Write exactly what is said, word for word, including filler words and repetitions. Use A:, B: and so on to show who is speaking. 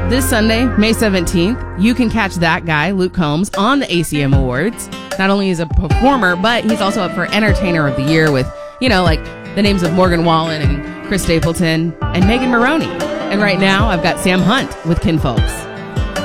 A: this Sunday, May seventeenth, you can catch that guy, Luke Combs, on the A C M Awards. Not only is he a performer, but he's also up for Entertainer of the Year with, you know, like the names of Morgan Wallen and Chris Stapleton and Megan Maroney. And right now, I've got Sam Hunt with Kinfolks.